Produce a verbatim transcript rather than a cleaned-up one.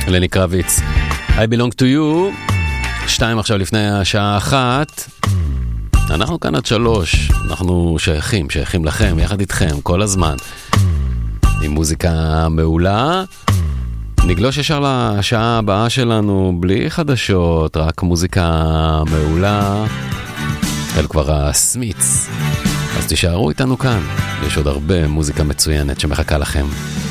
לני קרביץ, I belong to you. שתיים עכשיו לפני השעה אחת. אנחנו כאן עד שלוש, אנחנו שייכים, שייכים לכם, יחד איתכם, כל הזמן. עם מוזיקה מעולה. נגלוש ישר לשעה הבאה שלנו, בלי חדשות, רק מוזיקה מעולה. אל כבר הסמיץ. אז תישארו איתנו כאן, יש עוד הרבה מוזיקה מצוינת שמחכה לכם.